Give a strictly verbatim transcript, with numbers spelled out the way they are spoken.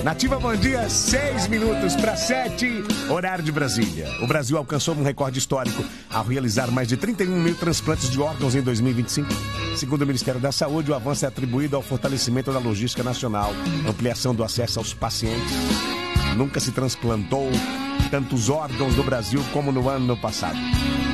Nativa, bom dia, seis minutos para sete, horário de Brasília. O Brasil alcançou um recorde histórico ao realizar mais de trinta e um mil transplantes de órgãos em dois mil e vinte e cinco. Segundo o Ministério da Saúde, o avanço é atribuído ao fortalecimento da logística nacional, ampliação do acesso aos pacientes. Nunca se transplantou tantos órgãos no Brasil como no ano passado.